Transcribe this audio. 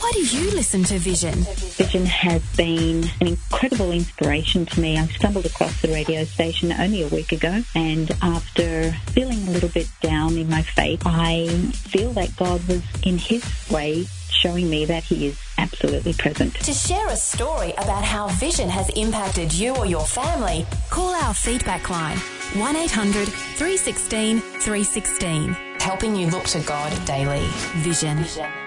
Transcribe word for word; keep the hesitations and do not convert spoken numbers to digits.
Why do you listen to Vision? Vision has been an incredible inspiration to me. I stumbled across the radio station only a week ago, and after feeling a little bit down in my faith, I feel that God was in his way showing me that he is absolutely present. To share a story about how Vision has impacted you or your family, call our feedback line, one eight hundred three one six three one six, helping you look to God daily. Vision. Vision.